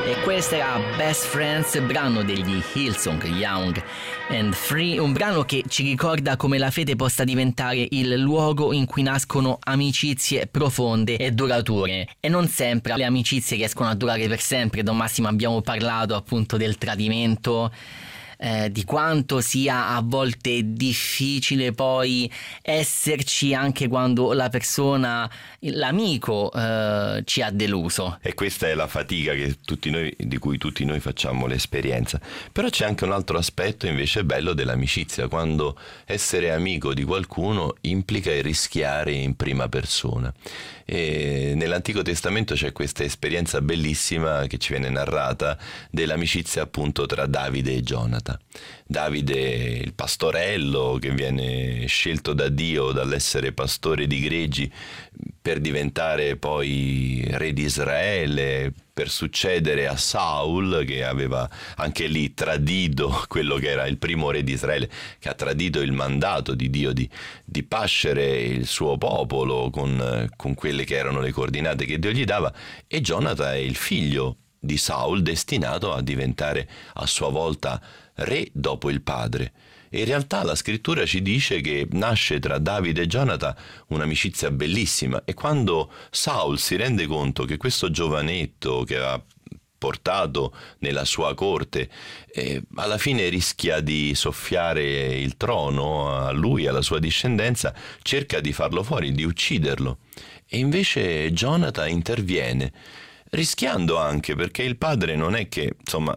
E questa era Best Friends, brano degli Hillsong, Young and Free, un brano che ci ricorda come la fede possa diventare il luogo in cui nascono amicizie profonde e durature. E non sempre le amicizie riescono a durare per sempre. Don Massimo, abbiamo parlato appunto del tradimento, di quanto sia a volte difficile poi esserci anche quando la persona, l'amico, ci ha deluso. E questa è la fatica di cui tutti noi facciamo l'esperienza. Però c'è anche un altro aspetto invece bello dell'amicizia, quando essere amico di qualcuno implica il rischiare in prima persona. E nell'Antico Testamento c'è questa esperienza bellissima che ci viene narrata dell'amicizia appunto tra Davide e Gionata. Davide, il pastorello che viene scelto da Dio dall'essere pastore di greggi per diventare poi re di Israele, per succedere a Saul, che aveva anche lì tradito quello che era il primo re di Israele, che ha tradito il mandato di Dio di pascere il suo popolo con quelle che erano le coordinate che Dio gli dava. E Gionata è il figlio di Saul, destinato a diventare a sua volta re dopo il padre. E in realtà la scrittura ci dice che nasce tra Davide e Gionata un'amicizia bellissima, e quando Saul si rende conto che questo giovanetto che ha portato nella sua corte alla fine rischia di soffiare il trono a lui, alla sua discendenza, cerca di farlo fuori, di ucciderlo. E invece Gionata interviene, rischiando anche, perché il padre non è che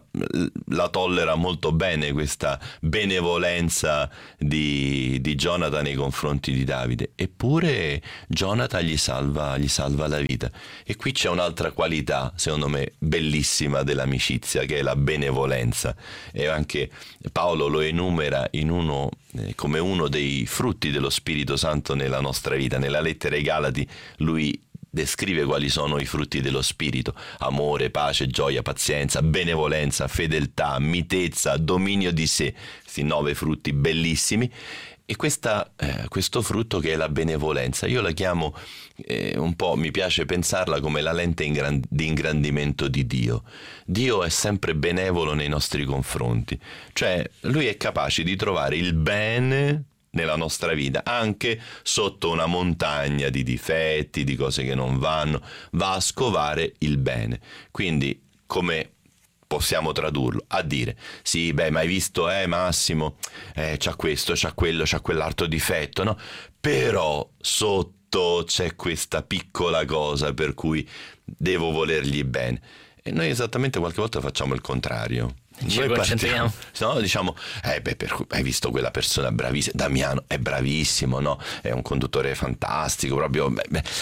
la tollera molto bene questa benevolenza di Gionata nei confronti di Davide, eppure Gionata gli salva la vita. E qui c'è un'altra qualità, secondo me, bellissima dell'amicizia, che è la benevolenza, e anche Paolo lo enumera come uno dei frutti dello Spirito Santo nella nostra vita. Nella lettera ai Galati lui descrive quali sono i frutti dello Spirito: amore, pace, gioia, pazienza, benevolenza, fedeltà, mitezza, dominio di sé. Questi 9 frutti bellissimi. E questo frutto che è la benevolenza, io la chiamo un po', mi piace pensarla come la lente di ingrandimento di Dio. Dio è sempre benevolo nei nostri confronti, cioè lui è capace di trovare il bene nella nostra vita, anche sotto una montagna di difetti, di cose che non vanno, va a scovare il bene. Quindi, come possiamo tradurlo? A dire: sì, ma hai visto, Massimo, c'ha questo, c'ha quello, c'ha quell'altro difetto, no? Però sotto c'è questa piccola cosa per cui devo volergli bene. E noi esattamente qualche volta facciamo il contrario. Ci concentriamo. No, diciamo, hai visto quella persona bravissima, Damiano è bravissimo, no? È un conduttore fantastico, proprio.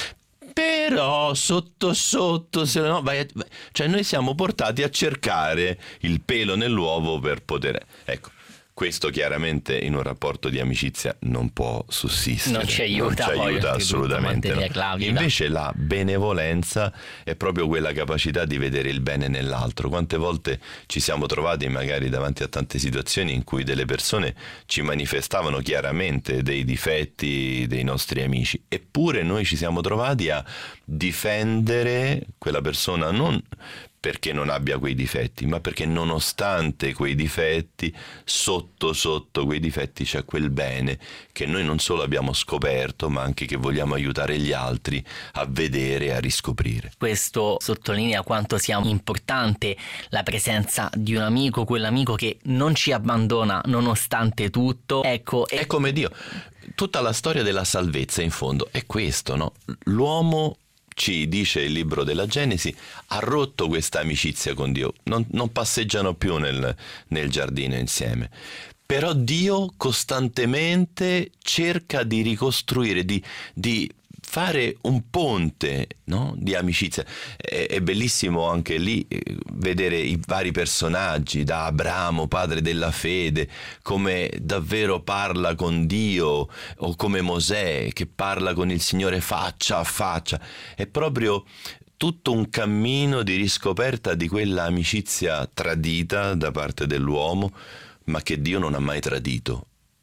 Però sotto, se no, cioè noi siamo portati a cercare il pelo nell'uovo per poter. Ecco. Questo chiaramente in un rapporto di amicizia non può sussistere. Non ci aiuta assolutamente. No. Invece la benevolenza è proprio quella capacità di vedere il bene nell'altro. Quante volte ci siamo trovati magari davanti a tante situazioni in cui delle persone ci manifestavano chiaramente dei difetti dei nostri amici, eppure noi ci siamo trovati a difendere quella persona non perché non abbia quei difetti, ma perché nonostante quei difetti, sotto quei difetti c'è quel bene che noi non solo abbiamo scoperto, ma anche che vogliamo aiutare gli altri a vedere e a riscoprire. Questo sottolinea quanto sia importante la presenza di un amico, quell'amico che non ci abbandona nonostante tutto. Ecco, è come Dio. Tutta la storia della salvezza in fondo è questo, no? L'uomo, ci dice il libro della Genesi, ha rotto questa amicizia con Dio, non passeggiano più nel giardino insieme, però Dio costantemente cerca di ricostruire, di fare un ponte, no? Di amicizia. È bellissimo anche lì vedere i vari personaggi, da Abramo, padre della fede, come davvero parla con Dio, o come Mosè che parla con il Signore faccia a faccia. È proprio tutto un cammino di riscoperta di quella amicizia tradita da parte dell'uomo, ma che Dio non ha mai tradito.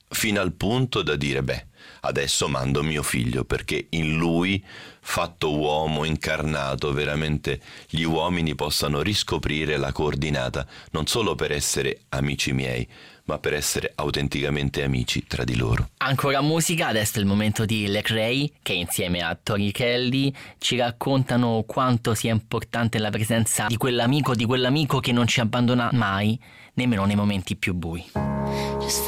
fino al punto da dire, beh, adesso mando mio figlio, perché in lui, fatto uomo, incarnato, veramente gli uomini possano riscoprire la coordinata, non solo per essere amici miei, ma per essere autenticamente amici tra di loro. Ancora musica, adesso è il momento di Lecrae, che insieme a Tori Kelly ci raccontano quanto sia importante la presenza di quell'amico che non ci abbandona mai, nemmeno nei momenti più bui.